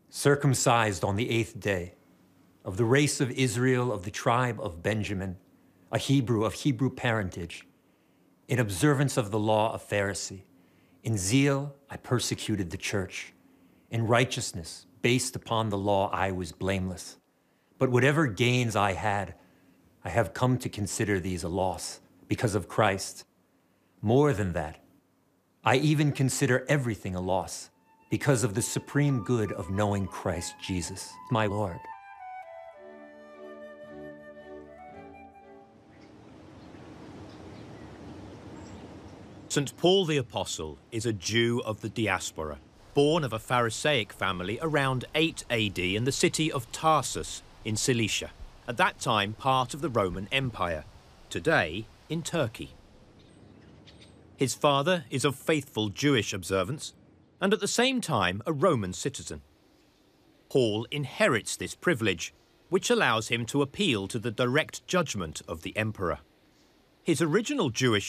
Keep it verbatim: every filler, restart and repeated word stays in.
circumcised on the eighth day, of the race of Israel, of the tribe of Benjamin, a Hebrew of Hebrew parentage, in observance of the law a Pharisee. In zeal, I persecuted the church. In righteousness, based upon the law, I was blameless. But whatever gains I had, I have come to consider these a loss because of Christ. More than that, I even consider everything a loss because of the supreme good of knowing Christ Jesus, my Lord. Saint Paul the Apostle is a Jew of the diaspora, born of a Pharisaic family around eight A D in the city of Tarsus in Cilicia, at that time part of the Roman Empire, today in Turkey. His father is of faithful Jewish observance and at the same time a Roman citizen. Paul inherits this privilege, which allows him to appeal to the direct judgment of the emperor. His original Jewish